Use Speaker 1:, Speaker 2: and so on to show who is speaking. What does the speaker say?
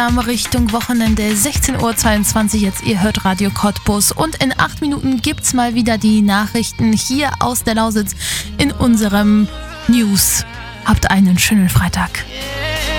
Speaker 1: Richtung Wochenende, 16:22 Uhr jetzt. Ihr hört Radio Cottbus und in 8 Minuten gibt's mal wieder die Nachrichten hier aus der Lausitz in unserem News. Habt einen schönen Freitag.